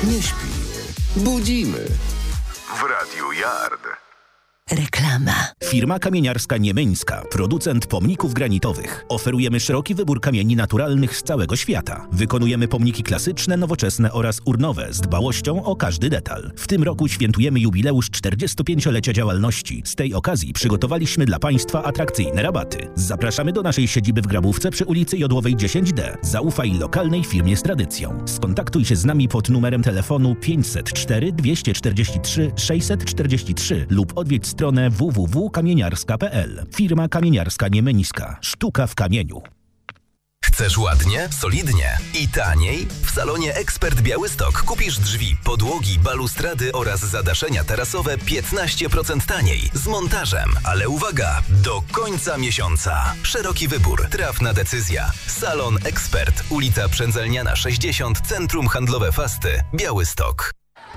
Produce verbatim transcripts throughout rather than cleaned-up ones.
nie śpi. Budzimy. W Radiu Yard. Reklama. Firma kamieniarska Niemyńska, producent pomników granitowych. Oferujemy szeroki wybór kamieni naturalnych z całego świata. Wykonujemy pomniki klasyczne, nowoczesne oraz urnowe z dbałością o każdy detal. W tym roku świętujemy jubileusz czterdziestopięciolecia działalności. Z tej okazji przygotowaliśmy dla Państwa atrakcyjne rabaty. Zapraszamy do naszej siedziby w Grabówce przy ulicy Jodłowej dziesięć D. Zaufaj lokalnej firmie z tradycją. Skontaktuj się z nami pod numerem telefonu pięćset cztery dwieście czterdzieści trzy sześćset czterdzieści trzy lub odwiedź stronę w w w kropka kamieniarska kropka p l. Firma kamieniarska Niemyńska. Sztuka w kamieniu. Chcesz ładnie, solidnie i taniej? W salonie Ekspert Białystok kupisz drzwi, podłogi, balustrady oraz zadaszenia tarasowe piętnaście procent taniej z montażem. Ale uwaga, do końca miesiąca. Szeroki wybór, trafna decyzja. Salon Ekspert, ulica Przędzelniana sześćdziesiąt, Centrum Handlowe Fasty, Białystok.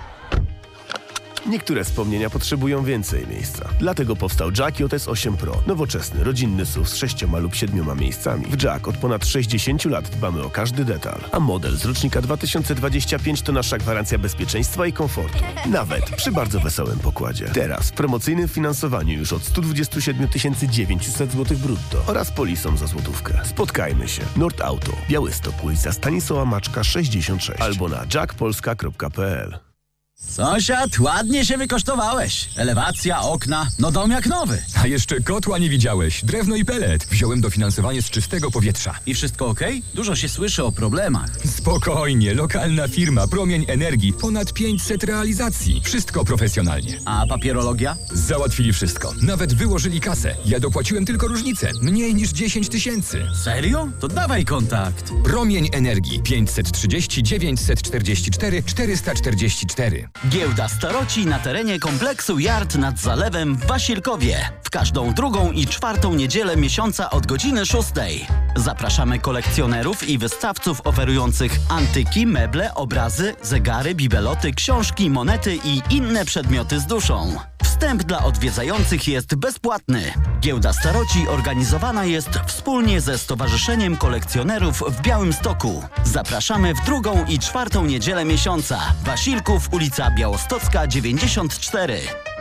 Niektóre wspomnienia potrzebują więcej miejsca. Dlatego powstał Jack J S osiem Pro. Nowoczesny, rodzinny S U V z sześcioma lub siedmioma miejscami. W Jack od ponad sześćdziesięciu lat dbamy o każdy detal. A model z rocznika dwa tysiące dwudziestego piątego to nasza gwarancja bezpieczeństwa i komfortu. Nawet przy bardzo wesołym pokładzie. Teraz w promocyjnym finansowaniu już od sto dwadzieścia siedem tysięcy dziewięćset złotych brutto oraz polisą za złotówkę. Spotkajmy się. Nord Auto, Białystok, ulica Stanisława Maczka sześćdziesiąt sześć albo na jack polska kropka p l. Sąsiad, ładnie się wykosztowałeś. Elewacja, okna, no dom jak nowy. A jeszcze kotła nie widziałeś. Drewno i pelet. Wziąłem dofinansowanie z czystego powietrza. I wszystko okej? Okay? Dużo się słyszy o problemach. Spokojnie, lokalna firma, Promień Energii. Ponad pięćset realizacji. Wszystko profesjonalnie. A papierologia? Załatwili wszystko. Nawet wyłożyli kasę. Ja dopłaciłem tylko różnicę. Mniej niż dziesięć tysięcy. Serio? To dawaj kontakt. Promień Energii. pięćset trzydzieści dziewięćset czterdzieści cztery czterysta czterdzieści cztery. Giełda staroci na terenie kompleksu Yard nad Zalewem w Wasilkowie. W każdą drugą i czwartą niedzielę miesiąca od godziny szóstej. Zapraszamy kolekcjonerów i wystawców oferujących antyki, meble, obrazy, zegary, bibeloty, książki, monety i inne przedmioty z duszą. Wstęp dla odwiedzających jest bezpłatny. Giełda staroci organizowana jest wspólnie ze Stowarzyszeniem Kolekcjonerów w Białymstoku. Zapraszamy w drugą i czwartą niedzielę miesiąca. Wasilków, ulica Białostocka dziewięćdziesiąt cztery.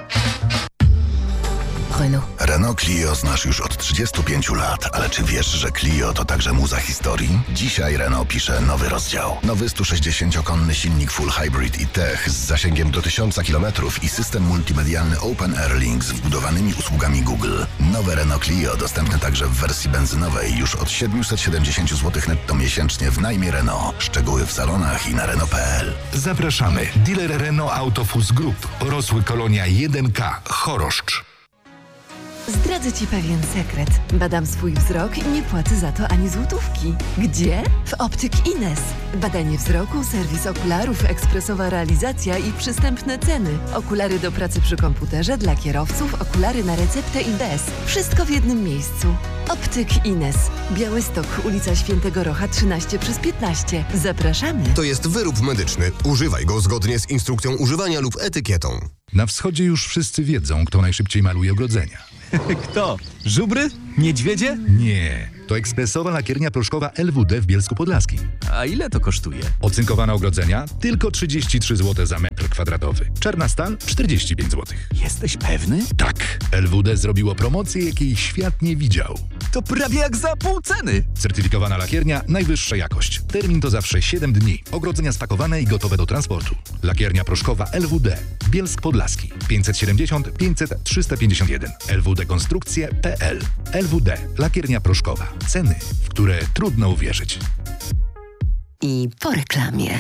Renault. Renault Clio znasz już od trzydziestu pięciu lat, ale czy wiesz, że Clio to także muza historii? Dzisiaj Renault pisze nowy rozdział. Nowy sto sześćdziesięciokonny silnik Full Hybrid i-Tech z zasięgiem do tysiąca kilometrów i system multimedialny Open Air Link z wbudowanymi usługami Google. Nowe Renault Clio dostępne także w wersji benzynowej już od siedemset siedemdziesiąt złotych netto miesięcznie w najmie Renault. Szczegóły w salonach i na Renault kropka p l. Zapraszamy. Dealer Renault Autofus Group. Rosły Kolonia jeden K. Choroszcz. Zdradzę Ci pewien sekret. Badam swój wzrok i nie płacę za to ani złotówki. Gdzie? W Optyk Ines. Badanie wzroku, serwis okularów, ekspresowa realizacja i przystępne ceny. Okulary do pracy przy komputerze dla kierowców, okulary na receptę i bez. Wszystko w jednym miejscu. Optyk Ines. Białystok, ulica Świętego Rocha trzynaście przez piętnaście. Zapraszamy. To jest wyrób medyczny. Używaj go zgodnie z instrukcją używania lub etykietą. Na wschodzie już wszyscy wiedzą, kto najszybciej maluje ogrodzenia. Kto? Żubry? Niedźwiedzie? Nie. To ekspresowa lakiernia proszkowa L W D w Bielsku Podlaskim. A ile to kosztuje? Ocynkowane ogrodzenia? Tylko trzydzieści trzy złote za metr kwadratowy. Czarna stal? czterdzieści pięć złotych. Jesteś pewny? Tak. L W D zrobiło promocję, jakiej świat nie widział. To prawie jak za pół ceny. Certyfikowana lakiernia, najwyższa jakość. Termin to zawsze siedem dni. Ogrodzenia spakowane i gotowe do transportu. Lakiernia proszkowa L W D. Bielsk Podlaski. pięćset siedemdziesiąt pięćset trzysta pięćdziesiąt jeden. L W D Konstrukcje kropka p l. L W D. Lakiernia proszkowa. Ceny, w które trudno uwierzyć. I po reklamie.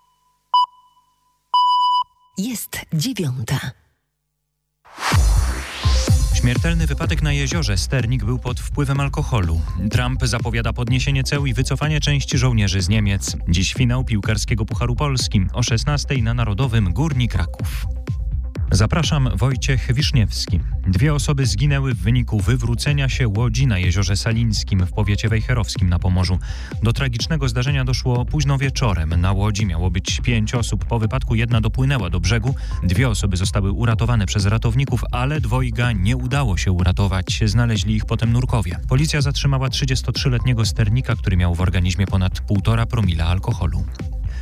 Jest dziewiąta. Śmiertelny wypadek na jeziorze. Sternik był pod wpływem alkoholu. Trump zapowiada podniesienie ceł i wycofanie części żołnierzy z Niemiec. Dziś finał piłkarskiego Pucharu Polski. O szesnastej na Narodowym Górnik Kraków. Zapraszam, Wojciech Wiszniewski. Dwie osoby zginęły w wyniku wywrócenia się łodzi na jeziorze Salińskim w powiecie wejherowskim na Pomorzu. Do tragicznego zdarzenia doszło późno wieczorem. Na łodzi miało być pięć osób. Po wypadku jedna dopłynęła do brzegu. Dwie osoby zostały uratowane przez ratowników, ale dwojga nie udało się uratować. Znaleźli ich potem nurkowie. Policja zatrzymała trzydziestotrzyletniego sternika, który miał w organizmie ponad półtora promila alkoholu.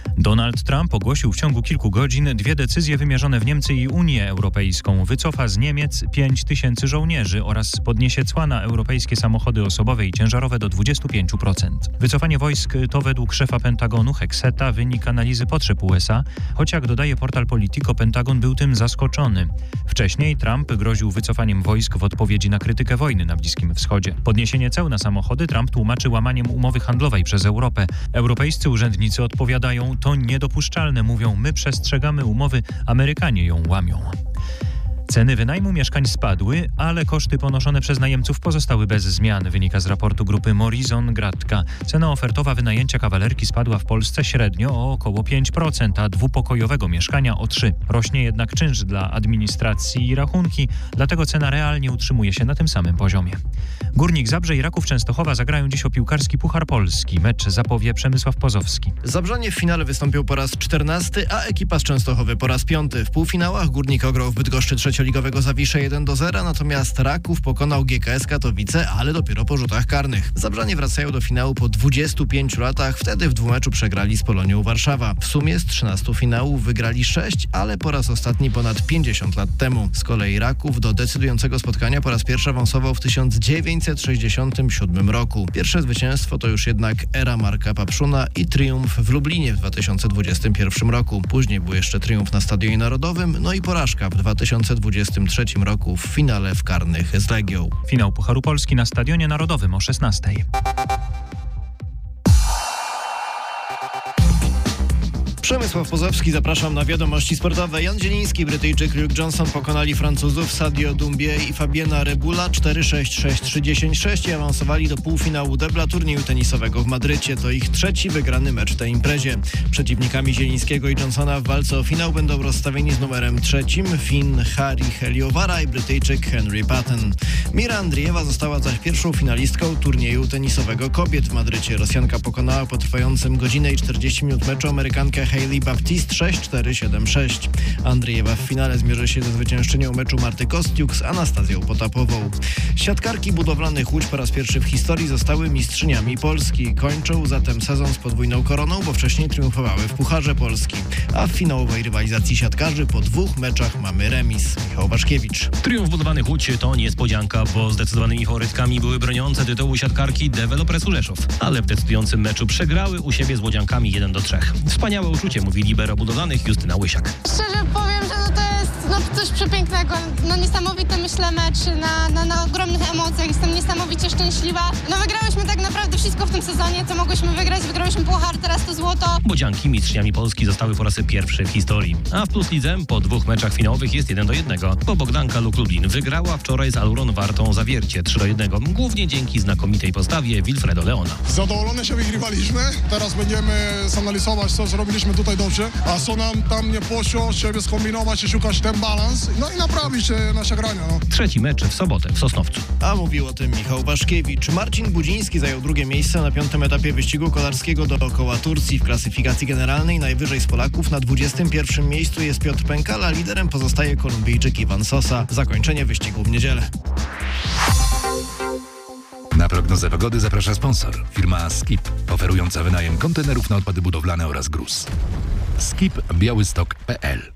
Donald Trump ogłosił w ciągu kilku godzin dwie decyzje wymierzone w Niemcy i Unię Europejską. Wycofa z Niemiec pięć tysięcy żołnierzy oraz podniesie cła na europejskie samochody osobowe i ciężarowe do dwudziestu pięciu procent. Wycofanie wojsk to według szefa Pentagonu Hexeta wynik analizy potrzeb U S A, choć jak dodaje portal Politico, Pentagon był tym zaskoczony. Wcześniej Trump groził wycofaniem wojsk w odpowiedzi na krytykę wojny na Bliskim Wschodzie. Podniesienie ceł na samochody Trump tłumaczy łamaniem umowy handlowej przez Europę. Europejscy urzędnicy odpowiadają: to niedopuszczalne, mówią, my przestrzegamy umowy, Amerykanie ją łamią. Ceny wynajmu mieszkań spadły, ale koszty ponoszone przez najemców pozostały bez zmian, wynika z raportu grupy Morrison Gradka. Cena ofertowa wynajęcia kawalerki spadła w Polsce średnio o około pięć procent, a dwupokojowego mieszkania o trzy procent. Rośnie jednak czynsz dla administracji i rachunki, dlatego cena realnie utrzymuje się na tym samym poziomie. Górnik Zabrze i Raków Częstochowa zagrają dziś o piłkarski Puchar Polski. Mecz zapowie Przemysław Pozowski. Zabrzanie w finale wystąpią po raz czternasty, a ekipa z Częstochowy po raz piąty. W półfinałach Górnik ograł w Bydgoszczy trzecioligowego Zawiszę jeden do zera, natomiast Raków pokonał G K S Katowice, ale dopiero po rzutach karnych. Zabrzanie wracają do finału po dwudziestu pięciu latach, wtedy w dwumeczu przegrali z Polonią Warszawa. W sumie z trzynastu finałów wygrali sześć, ale po raz ostatni ponad pięćdziesiąt lat temu. Z kolei Raków do decydującego spotkania po raz pierwszy awansował w tysiąc dziewięćset sześćdziesiątym siódmym roku. Pierwsze zwycięstwo to już jednak era Marka Papszuna i triumf w Lublinie w dwa tysiące dwudziestym pierwszym roku. Później był jeszcze triumf na Stadionie Narodowym, no i porażka w dwa tysiące dwudziestym trzecim roku w finale w karnych z Legią. Finał Pucharu Polski na Stadionie Narodowym o szesnastej. Przemysław Pozowski, zapraszam na wiadomości sportowe. Jan Zieliński, Brytyjczyk, Luke Johnson pokonali Francuzów Sadio Doumbé i Fabiena Rebula cztery sześć, sześć trzy, dziesięć sześć i awansowali do półfinału debla turnieju tenisowego w Madrycie. To ich trzeci wygrany mecz w tej imprezie. Przeciwnikami Zielińskiego i Johnsona w walce o finał będą rozstawieni z numerem trzecim Fin Harry Heliowara i Brytyjczyk Henry Patton. Mira Andriejewa została zaś pierwszą finalistką turnieju tenisowego kobiet w Madrycie. Rosjanka pokonała po trwającym godzinę i czterdzieści minut meczu Amerykankę Hailey Baptiste sześć cztery, siedem sześć. Andriejewa w finale zmierzy się ze zwyciężczynią meczu Marty Kostiuk z Anastazją Potapową. Siatkarki budowlanych Łódź po raz pierwszy w historii zostały mistrzyniami Polski. Kończą zatem sezon z podwójną koroną, bo wcześniej triumfowały w Pucharze Polski. A w finałowej rywalizacji siatkarzy po dwóch meczach mamy remis. Michał Waszkiewicz. Triumf budowlanych Łódź to niespodzianka, bo zdecydowanymi faworytkami były broniące tytułu siatkarki Dewelopresu Rzeszów. Ale w decydującym meczu przegrały u siebie z Łodziankami jeden do trzech. Wspaniałe uczucie, mówi libero budowlanych Justyna Łysiak. Szczerze powiem, że no to jest no, coś przepięknego. No niesamowity, myślę, mecz na, na, na ogromnych emocjach. Jestem niesamowicie szczęśliwa. No wygrałyśmy tak naprawdę wszystko w tym sezonie, co mogłyśmy wygrać. Wygrałyśmy puchar, teraz to złoto. Łodzianki mistrzyniami Polski zostały po raz pierwszy w historii. A w Plus Lidze po dwóch meczach finałowych jest jeden do jednego. Bo Bogdanka Luk Lublin wygrała wczoraj z Aluron Wartą Zawiercie trzy do jednego. Głównie dzięki znakomitej postawie Wilfredo Leona. Zadowolone się wygrywaliśmy. Teraz będziemy zanalizować, co zrobiliśmy tutaj dobrze, a co nam tam nie poszło, siebie skombinować i szukać ten balans, no i naprawić nasze grania. No. Trzeci mecz w sobotę w Sosnowcu. A mówił o tym Michał Waszkiewicz. Marcin Budziński zajął drugie miejsce na piątym etapie wyścigu kolarskiego dookoła Turcji. W klasyfikacji generalnej najwyżej z Polaków na dwudziestym pierwszym miejscu jest Piotr Pękala, liderem pozostaje Kolumbijczyk Iwan Sosa. Zakończenie wyścigu w niedzielę. Na prognozę pogody zaprasza sponsor, firma Skip, oferująca wynajem kontenerów na odpady budowlane oraz gruz. skip białystok kropka p l